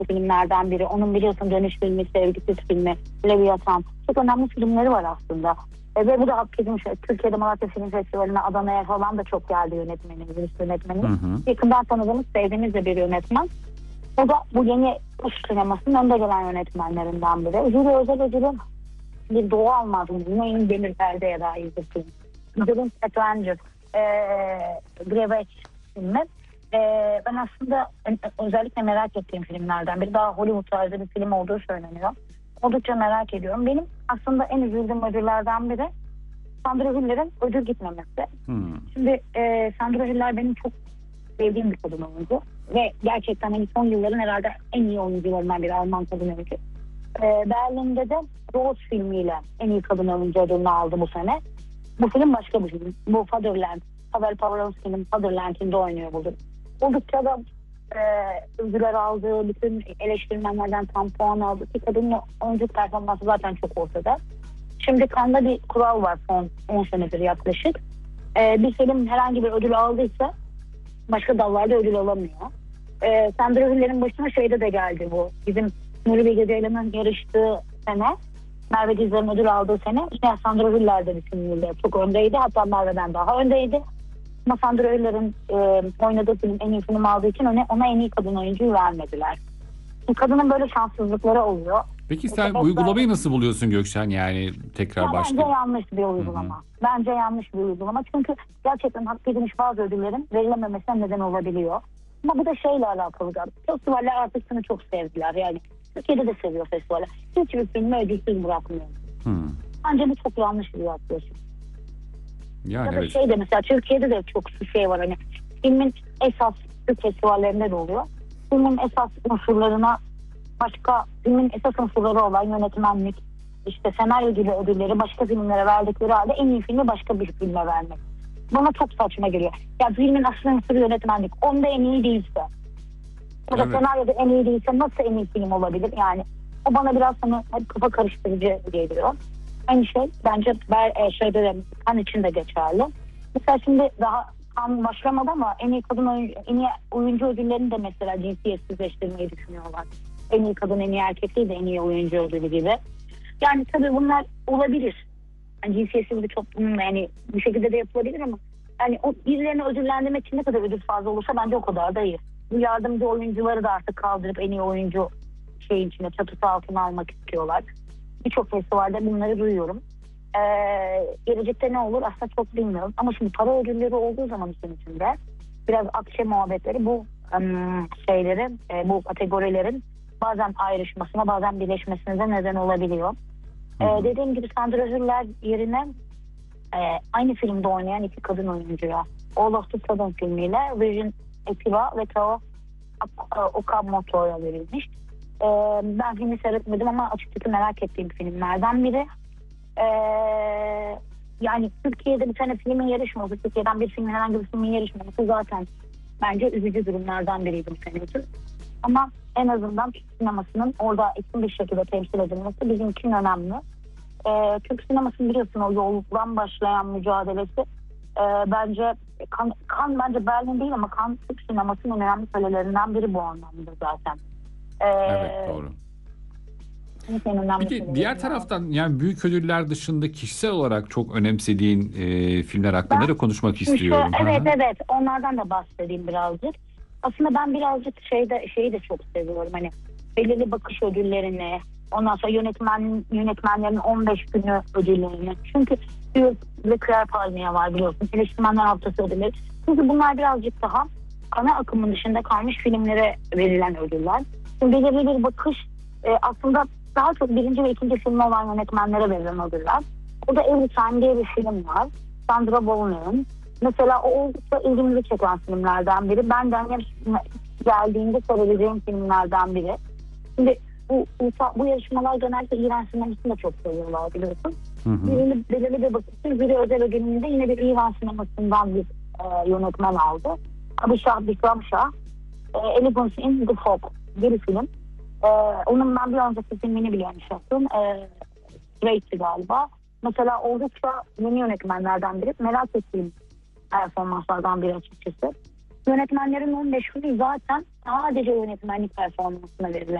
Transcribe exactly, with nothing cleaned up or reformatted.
filmlerden biri. Onun biliyorsun Dönüş filmi, Sevgisiz filmi, Leviathan. Çok önemli filmleri var aslında. E, ve bu da hak edilmiş. Türkiye'de Malatya Film Festivali'ne, Adana'ya falan da çok geldi yönetmeni, virüs yönetmeni. Hı hı. Yakından tanıdığımız, sevdiğimiz de bir yönetmen. O da bu yeni Rus sinemasının önde gelen yönetmenlerinden biri. Jüri özel ödülü bir Doğu almadım. Neyin Demirper'de daha iyi bir film. Ödülün Stranger, e, Greveç filmi. E, ben aslında özellikle merak ettiğim filmlerden biri. Daha Hollywood tarzı bir film olduğu söyleniyor. Oldukça merak ediyorum. Benim aslında en üzüldüğüm ödüllerden biri Sandra Hüller'in ödül gitmemesi. Hmm. Şimdi e, Sandra Hüller benim çok sevdiğim bir kadın oyuncu. Ve gerçekten hani son yılların herhalde en iyi oyuncularından biri, Alman kadın oyuncu. E, Berlin'de de Rose filmiyle en iyi kadın oyuncu ödülünü aldı bu sene. Bu film başka bir film. Bu Fatherland. Pavel Pavlovsky'nin Fatherland'inde oynuyor bu. Oldukça da e, ödüller aldı. Bütün eleştirmenlerden tam puan aldı. Ki kadının oyuncu performansı zaten çok ortada. Şimdi Cannes'da bir kural var son on senedir yaklaşık. E, bir film herhangi bir ödül aldıysa başka dallarda ödül alamıyor. E, Sandra Hüller'in başına şeyde de geldi bu. Bizim Nuri Bilge Ceylan'ın yarıştığı sene, Merve Dizdar'ın ödül aldığı sene yine Sandra Hüller de bir filmiyle çok öndeydi. Hatta Merve'den daha öndeydi. Ama Sandra Hüller'in e, oynadığı film en iyi film aldığı için ona, ona en iyi kadın oyuncuyu vermediler. Kadının böyle şanssızlıkları oluyor. Peki sen işte uygulamayı nasıl buluyorsun Gökşen? Yani tekrar ya başlayalım. Bence yanlış bir uygulama. Hı-hı. Bence yanlış bir uygulama. Çünkü gerçekten hak edilmiş bazı ödüllerin verilememesine neden olabiliyor. Ama bu da şeyle alakalı galiba. Festivaller artık seni çok sevdiler. Yani Türkiye'de de seviyor festivaller. Hiçbir filmi ödülsüz bırakmıyor. Hmm. Bence bu çok yanlış bir yaklaşım. Yani ya da evet. şey de mesela Türkiye'de de çok şey var. Hani filmin esas Türk festivallerinde de oluyor. Filmin esas unsurlarına başka, filmin esas unsurları olan yönetmenlik, işte senaryo gibi ödülleri başka filmlere verdikleri halde en iyi filmi başka bir filme vermek. Bana çok saçma geliyor. Ya filmin asıl unsuru yönetmenlik. Onda en iyi değilse, ya da evet. senaryoda en iyi değilse nasıl en iyi film olabilir? Yani o bana biraz hani kafa karıştırıcı geliyor. Aynı şey bence e, şeyde de kan için de geçerli. Mesela şimdi daha kan başlamadı ama en iyi kadın oyuncu, en iyi oyuncu ödüllerini de mesela cinsiyetsizleştirmeyi düşünüyorlar. En iyi kadın, en iyi erkek değil de en iyi oyuncu ödülü gibi. Yani tabii bunlar olabilir. Yani cinsiyetsiz bir toplum yani bu şekilde de yapılabilir ama yani o birilerini ödüllendirmek için ne kadar ödül fazla olursa bence o kadar da iyi. Bu yardımcı oyuncuları da artık kaldırıp en iyi oyuncu şeyin içine, çatısı altına almak istiyorlar. Birçok festivalde bunları duyuyorum. Ee, gelecekte ne olur aslında çok bilmiyorum. Ama şimdi para ödülleri olduğu zaman için içinde biraz akşam muhabbetleri bu um, şeyleri, e, bu kategorilerin bazen ayrışmasına, bazen birleşmesine de neden olabiliyor. Ee, dediğim gibi Sandra Hüller yerine e, aynı filmde oynayan iki kadın oyuncuya All of the Sudden filmiyle Virgin Activa ve Tao Okamoto'ya verilmiş. Ee, ben filmi seyretmedim ama açıkçası merak ettiğim filmlerden biri. Ee, yani Türkiye'de bir tane filmin yarışması, Türkiye'den bir filmin herhangi bir filmin yarışmaması zaten bence üzücü durumlardan biriydi bu sene için. Ama en azından Türk sinemasının orada etkin bir şekilde temsil edilmesi bizim için önemli. Ee, Türk sinemasının biliyorsun o yoldan başlayan mücadelesi e, bence kan, kan bence Berlin değil ama kan Türk sinemasının önemli kalelerinden biri bu anlamda zaten. Ee, evet doğru. Peki diğer taraftan yani büyük ödüller dışında kişisel olarak çok önemsediğin e, filmler hakkında ben, da konuşmak istiyorum. Şu, evet evet onlardan da bahsedeyim birazcık. Aslında ben birazcık şeyde şeyi de çok seviyorum. Hani belirli bakış ödüllerini, ondan sonra yönetmen yönetmenlerin on beş günü ödüllerini. Çünkü bir Kırar Palmiye var biliyorsun. Eleştirmenler Haftası ödülleri. Çünkü bunlar birazcık daha ana akımın dışında kalmış filmlere verilen ödüller. Şimdi belirli bir bakış e, aslında daha çok birinci ve ikinci filmi olan yönetmenlere verilen ödüller. O da Every Time diye bir film var. Sandra Bullock'un. Mesela o oldukça ilgimizi çeken filmlerden biri. Ben de hani geldiğinde sorabileceğim filmlerden biri. Şimdi bu, bu, bu yarışmalar genellikle İran sinemasını da çok seviyorlar biliyorsun. Hı hı. Belirli, belirli bir bakışın biri özel ödülünde yine bir İran sinemasından bir e, yönetmen aldı. Abişah Bikram Shah, e, Elephants in the Fog bir film. E, onun ben bir önceki filmini biliyorum şahsım. E, Great'ti galiba. Mesela oldukça yeni yönetmenlerden biri. Merak ettiğim performanslardan biri açıkçası. Yönetmenlerin on beş günü zaten sadece yönetmenlik performansına verilen.